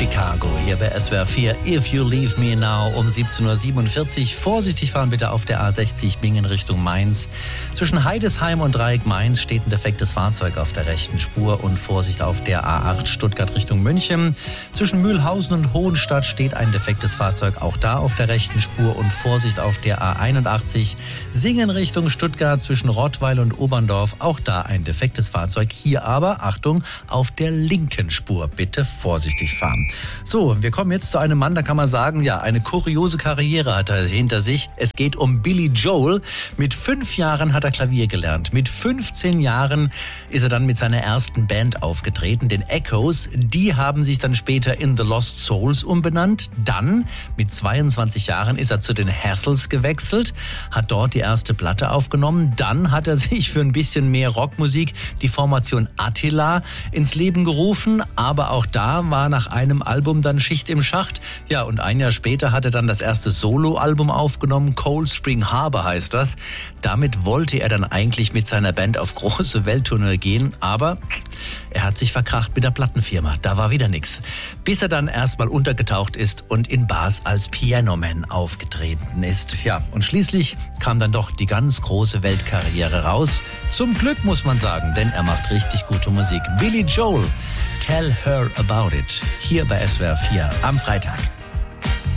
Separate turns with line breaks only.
Chicago hier bei SWR 4. If You Leave Me Now um 17.47 Uhr. Vorsichtig fahren bitte auf der A60 Bingen Richtung Mainz. Zwischen Heidesheim und Dreieck Mainz steht ein defektes Fahrzeug auf der rechten Spur und Vorsicht auf der A8 Stuttgart Richtung München. Zwischen Mühlhausen und Hohenstadt steht ein defektes Fahrzeug auch da auf der rechten Spur und Vorsicht auf der A81 Singen Richtung Stuttgart zwischen Rottweil und Oberndorf. Auch da ein defektes Fahrzeug. Hier aber, Achtung, auf der linken Spur. Bitte vorsichtig fahren. So, wir kommen jetzt zu einem Mann, da kann man sagen, ja, eine kuriose Karriere hat er hinter sich. Es geht um Billy Joel. Mit 5 Jahren hat er Klavier gelernt. Mit 15 Jahren ist er dann mit seiner ersten Band aufgetreten, den Echoes. Die haben sich dann später in The Lost Souls umbenannt. Dann, mit 22 Jahren, ist er zu den Hassles gewechselt, hat dort die erste Platte aufgenommen. Dann hat er sich für ein bisschen mehr Rockmusik die Formation Attila ins Leben gerufen. Aber auch da war nach einem Album dann Schicht im Schacht. Ja, und ein Jahr später hat er dann das erste Soloalbum aufgenommen. Cold Spring Harbor heißt das. Damit wollte er dann eigentlich mit seiner Band auf große Welttournee gehen. Aber er hat sich verkracht mit der Plattenfirma. Da war wieder nix. Bis er dann erstmal untergetaucht ist und in Bars als Pianoman aufgetreten ist. Ja, und schließlich kam dann doch die ganz große Weltkarriere raus. Zum Glück muss man sagen, denn er macht richtig gute Musik. Billy Joel, Tell Her About It. Hier bei SWR 4 am Freitag.